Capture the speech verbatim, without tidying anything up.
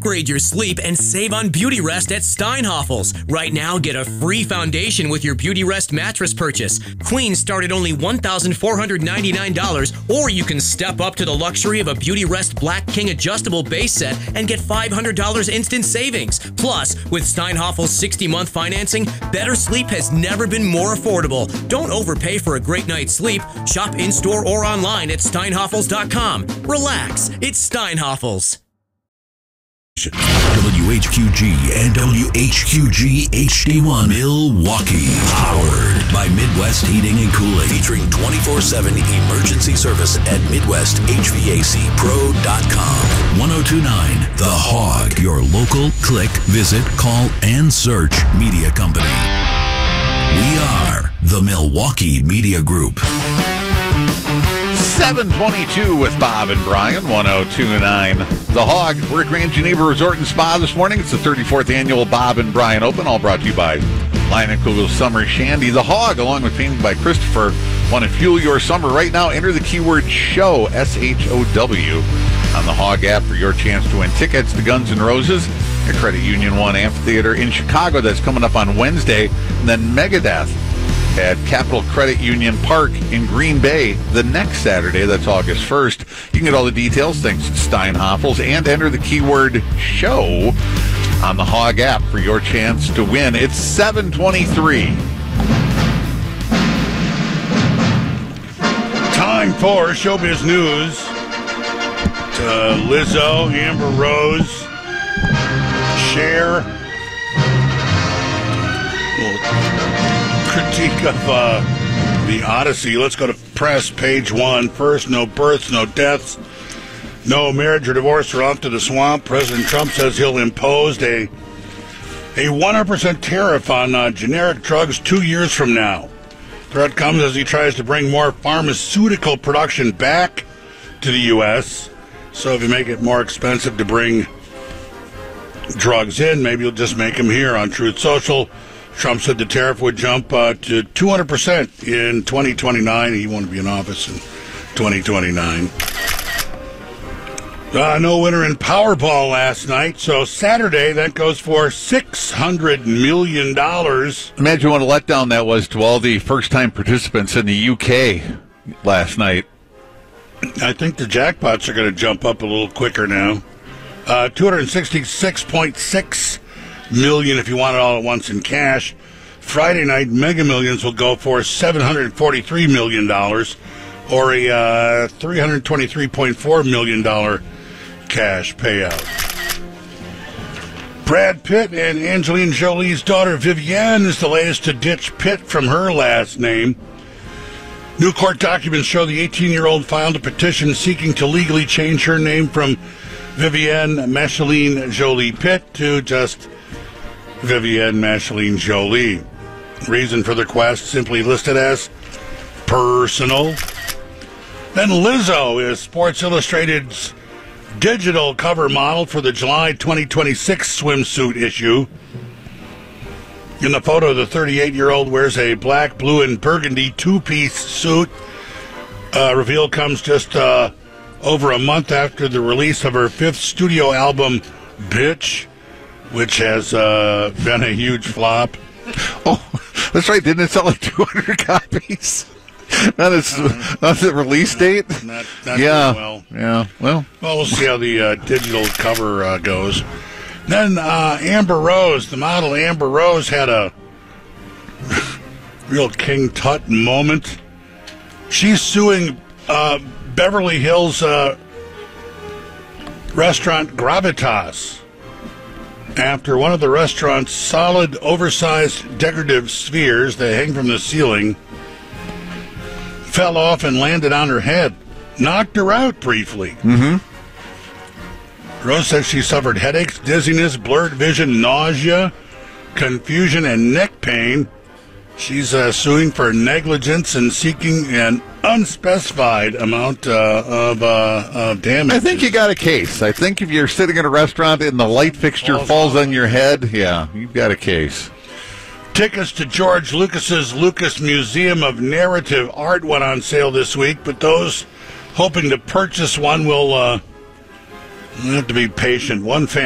Upgrade your sleep and save on Beautyrest at Steinhafels. Right now, get a free foundation with your Beautyrest mattress purchase. Queens start at only one thousand four hundred ninety-nine dollars, or you can step up to the luxury of a Beautyrest Black King adjustable base set and get five hundred dollars instant savings. Plus, with Steinhafels sixty-month financing, better sleep has never been more affordable. Don't overpay for a great night's sleep. Shop in-store or online at steinhafels dot com. Relax, it's Steinhafels. W H Q G and W H Q G H D one Milwaukee. Powered by Midwest Heating and Cooling. Featuring twenty-four seven emergency service at midwest h v a c pro dot com. one oh two point nine The Hog. Your local click, visit, call, and search media company. We are the Milwaukee Media Group. seven twenty-two with Bob and Brian, one oh two point nine The Hog. We're at Grand Geneva Resort and Spa this morning. It's the thirty-fourth annual Bob and Brian Open, all brought to you by Lion and Kugel's Summer Shandy. The Hog, along with painting by Christopher, want to fuel your summer. Right now, enter the keyword SHOW, S H O W, on the Hog app for your chance to win tickets to Guns N' Roses at Credit Union One Amphitheater in Chicago. That's coming up on Wednesday. And then Megadeth at Capital Credit Union Park in Green Bay the next Saturday. That's August first. You can get all the details thanks to Steinhafels and enter the keyword SHOW on the Hog app for your chance to win. It's seven twenty-three. Time for Showbiz News. To Lizzo, Amber Rose, Cher. Critique of uh, the Odyssey. Let's go to press, page one. First, no births, no deaths, no marriage or divorce or off to the swamp. President Trump says he'll impose a a one hundred percent tariff on uh, generic drugs two years from now. Threat comes as he tries to bring more pharmaceutical production back to the U S So if you make it more expensive to bring drugs in, maybe you'll just make them here. On Truth Social, Trump said the tariff would jump uh, to two hundred percent in twenty twenty-nine. He won't be in office in twenty twenty-nine. Uh, no winner in Powerball last night, so Saturday that goes for six hundred million dollars. Imagine what a letdown that was to all the first-time participants in the U K last night. I think the jackpots are going to jump up a little quicker now. Uh, two hundred sixty-six point six million if you want it all at once in cash. Friday night Mega Millions will go for seven hundred forty-three million dollars, or a uh, three hundred twenty-three point four million dollars cash payout. Brad Pitt and Angelina Jolie's daughter Vivienne is the latest to ditch Pitt from her last name. New court documents show the eighteen-year-old filed a petition seeking to legally change her name from Vivienne Macheline Jolie Pitt to just Vivienne Macheline Jolie. Reason for the request simply listed as personal. Then Lizzo is Sports Illustrated's digital cover model for the July twenty twenty-six swimsuit issue. In the photo, the thirty-eight-year-old wears a black, blue, and burgundy two-piece suit. Uh, reveal comes just uh, over a month after the release of her fifth studio album, Bitch, which has uh, been a huge flop. Oh, that's right. Didn't it sell like two hundred copies? Not its uh, not the release date. Not, not yeah. well. Yeah. Well. Well, we'll see how the uh, digital cover uh, goes. Then uh, Amber Rose, the model Amber Rose, had a real King Tut moment. She's suing uh, Beverly Hills uh, restaurant Gravitas after one of the restaurant's solid, oversized decorative spheres that hang from the ceiling fell off and landed on her head, knocked her out briefly. Mm-hmm. Rose says she suffered headaches, dizziness, blurred vision, nausea, confusion, and neck pain. She's uh, suing for negligence and seeking an unspecified amount uh, of, uh, of damage. I think you got a case. I think if you're sitting in a restaurant and the light fixture falls, falls on your head, yeah, you've got a case. Tickets to George Lucas's Lucas Museum of Narrative Art went on sale this week, but those hoping to purchase one will uh, have to be patient. One fan